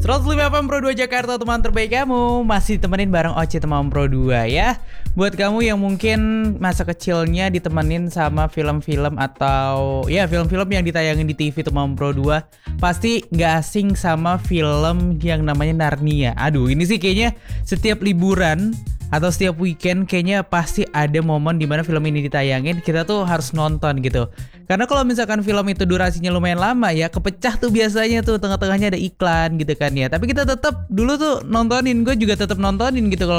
105 FM Pro 2 Jakarta, teman terbaik kamu. Masih temenin bareng Oce teman Pro 2 ya. Buat kamu yang mungkin masa kecilnya ditemenin sama film-film atau ya film-film yang ditayangin di TV teman Pro 2, pasti gak asing sama film yang namanya Narnia. Aduh, ini sih kayaknya setiap liburan atau setiap weekend kayaknya pasti ada momen dimana film ini ditayangin, kita tuh harus nonton gitu. Karena kalau misalkan film itu durasinya lumayan lama ya, kepecah tuh biasanya tuh tengah-tengahnya ada iklan gitu kan ya. Tapi kita tetap dulu tuh nontonin, gue juga tetap nontonin gitu kalau